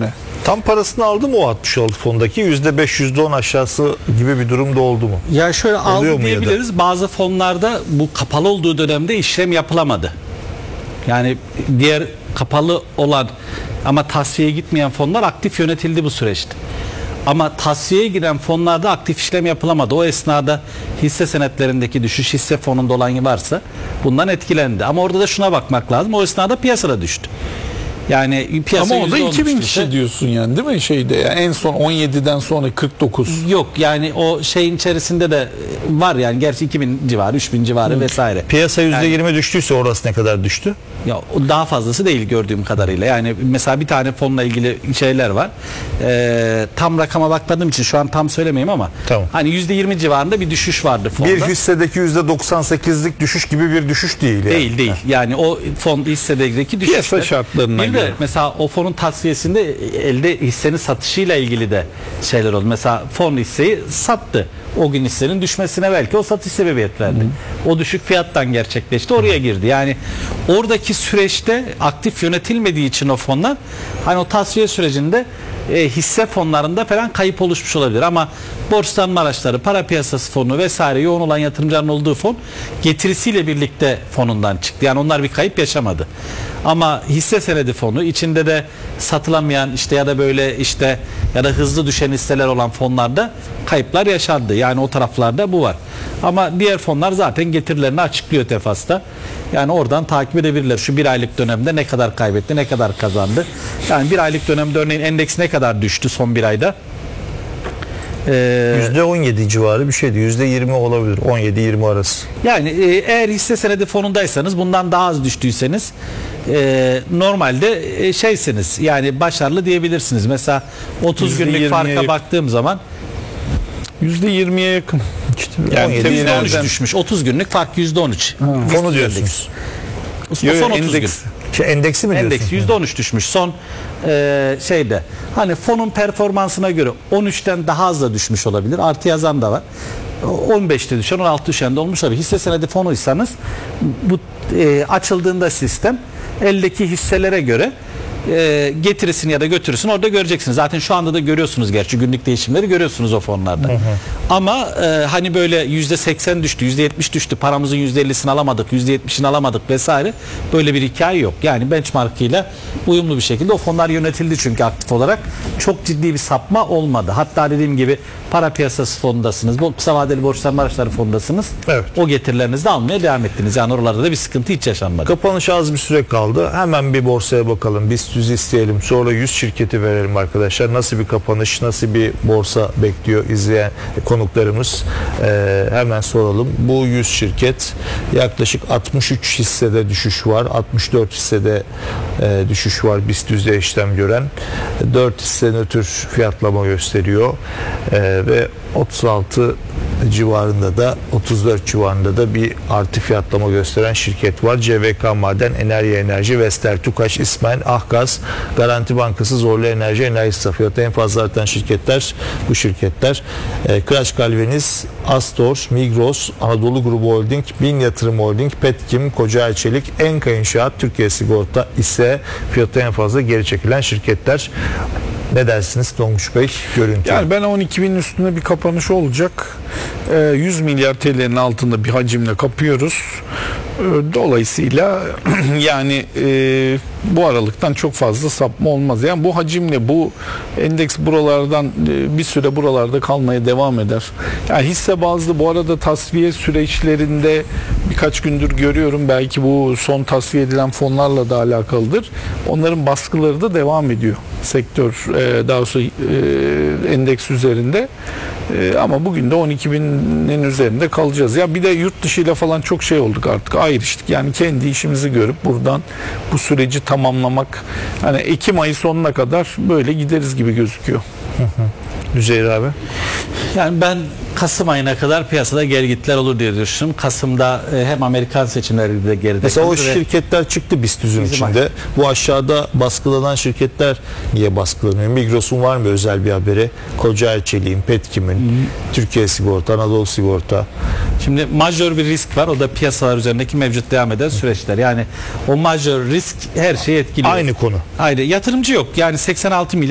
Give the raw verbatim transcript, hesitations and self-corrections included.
üstüne. Tam parasını aldı mı o altmış altı fondaki? yüzde beş yüzde on aşağısı gibi bir durumda oldu mu? Ya şöyle Oluyor aldı mu ya da? diyebiliriz. Bazı fonlarda bu kapalı olduğu dönemde işlem yapılamadı. Yani diğer kapalı olan ama tasfiyeye gitmeyen fonlar aktif yönetildi bu süreçte. Ama tasfiyeye giren fonlarda aktif işlem yapılamadı. O esnada hisse senetlerindeki düşüş, hisse fonunda olan varsa bundan etkilendi. Ama orada da şuna bakmak lazım. O esnada piyasada düştü. Yani piyasa Ama o da yüzde on iki bin düştüyse, kişi diyorsun yani, değil mi şeyde? Yani en son on yediden sonra kırk dokuz. yok yani o şeyin içerisinde de var yani, gerçi iki bin civarı, üç bin civarı vesaire. Piyasa yüzde yirmi düştüyse orası ne kadar düştü? Ya o daha fazlası değil gördüğüm kadarıyla. Yani mesela bir tane fonla ilgili şeyler var. Ee, tam rakama bakmadığım için şu an tam söylemeyeyim ama Tamam. hani yüzde yirmi civarında bir düşüş vardı fonda. Bir hissedeki yüzde doksan sekizlik düşüş gibi bir düşüş değil yani. Değil değil. Yani o fon hissedeki düşüş. Piyasa şartlarına Bir de göre. mesela o fonun tasfiyesinde elde hissenin satışıyla ilgili de şeyler oldu. Mesela fon hisseyi sattı. O gün hissenin düşmesine belki o satış sebebiyet verdi. Hı. O düşük fiyattan gerçekleşti. Oraya girdi. Yani oradaki süreçte aktif yönetilmediği için o fonlar, hani o tasfiye sürecinde e, hisse fonlarında falan kayıp oluşmuş olabilir. Ama borçlanma araçları, para piyasası fonu vesaire yoğun olan yatırımcıların olduğu fon getirisiyle birlikte fonundan çıktı. Yani onlar bir kayıp yaşamadı. Ama hisse senedi fonu içinde de satılamayan işte ya da böyle işte ya da hızlı düşen hisseler olan fonlarda kayıplar yaşandı. Yani o taraflarda bu var. Ama diğer fonlar zaten getirilerini açıklıyor Tefas'ta. Yani oradan takip edebilirler. Şu bir aylık dönemde ne kadar kaybetti, ne kadar kazandı. Yani bir aylık dönemde örneğin endeks ne kadar düştü son bir ayda? yüzde on yedi civarı bir şeydi. yüzde yirmi olabilir. on yedi yirmi arası. Yani e, eğer hisse senedi fonundaysanız, bundan daha az düştüyseniz e, normalde e, şeysiniz yani başarılı diyebilirsiniz. Mesela otuz günlük farka yakın. baktığım zaman yüzde yirmiye yakın. İşte Yani on yedi tabii yüzde on üç nereden? düşmüş. otuz günlük fark yüzde on üç. Fonu diyorsunuz. Son Yo, yo, otuz gün. endeks. Şey, endeksi mi Endeks diyorsun? yüzde on üç düşmüş son e, şeyde. Hani fonun performansına göre on üçten daha az da düşmüş olabilir. Artı yazan da var. on beşte düşen, on altı düşen de olmuş olabilir. Hisse senedi fonuysanız bu e, açıldığında sistem eldeki hisselere göre e, getirisini ya da götürüsünü orada göreceksiniz. Zaten şu anda da görüyorsunuz, gerçi günlük değişimleri görüyorsunuz o fonlarda. Hı hı. Ama e, hani böyle yüzde seksen düştü, yüzde yetmiş düştü, paramızın yüzde ellisini alamadık, yüzde yetmişini alamadık vesaire, böyle bir hikaye yok. Yani benchmarkıyla uyumlu bir şekilde o fonlar yönetildi çünkü aktif olarak çok ciddi bir sapma olmadı. Hatta dediğim gibi para piyasası fondasınız, bu kısa vadeli borçlanma araçları fondasınız. Evet. O getirilerinizi de almaya devam ettiniz. Yani oralarda da bir sıkıntı hiç yaşanmadı. Kapanışa az bir süre kaldı. Hemen bir borsaya bakalım. BIST yüz isteyelim. Sonra yüz şirketi verelim arkadaşlar. Nasıl bir kapanış, nasıl bir borsa bekliyor izleyen konuklarımız? Ee, hemen soralım. Bu yüz şirket yaklaşık altmış üç hissede düşüş var. altmış dört hissede e, düşüş var. BIST yüzde işlem gören. dört hisse nötr fiyatlama gösteriyor. E, ve otuz altı civarında da otuz dört civarında da bir artı fiyatlama gösteren şirket var. C V K Maden, Enerji Enerji, Vestel, Tukaş, İsmen, Ahgaz, Garanti Bankası, Zorlu Enerji, Enerji Fiyatı en fazla artan şirketler bu şirketler. E, Kıraç Galvaniz, Astor, Migros, Anadolu Grubu Holding, Bin Yatırım Holding, Petkim, Kocaeli Çelik, Enka İnşaat, Türkiye Sigorta ise fiyatı en fazla geri çekilen şirketler. Ne dersiniz Tonguç Bey? Görüntü. Yani ben on iki binin üstünde bir kapanış olacak. Ee, yüz milyar T L'nin altında bir hacimle kapıyoruz. Ee, dolayısıyla yani e, bu aralıktan çok fazla sapma olmaz. Yani bu hacimle bu endeks buralardan e, bir süre buralarda kalmaya devam eder. Yani hisse bazlı bu arada tasfiye süreçlerinde birkaç gündür görüyorum. Belki bu son tasfiye edilen fonlarla da alakalıdır. Onların baskıları da devam ediyor. Sektör e, daha sonra e, endeks üzerinde. E, ama bugün de on iki binin üzerinde kalacağız. Ya bir de yurt dışıyla falan çok şey olduk artık. Ayrıştık. Yani kendi işimizi görüp buradan bu süreci tamamlamak, hani Ekim ayı sonuna kadar böyle gideriz gibi gözüküyor. Hı hı. Üzeyir abi. Yani ben Kasım ayına kadar piyasada geri olur diye düşünüyorum. Kasım'da e, hem Amerikan seçimleri de geride. Mesela o şirketler çıktı BIST yüzün içinde. Ay. Bu aşağıda baskılanan şirketler niye baskılanıyor? Migros'un var mı özel bir haberi? Kocaeli Çelik'in, Petkim'in, hmm. Türkiye Sigorta, Anadolu Sigorta. Şimdi majör bir risk var. O da piyasalar üzerindeki mevcut devam eden süreçler. Yani o majör risk her şeyi etkiliyor. Aynı konu. Aynı. Yatırımcı yok. Yani seksen altı milyar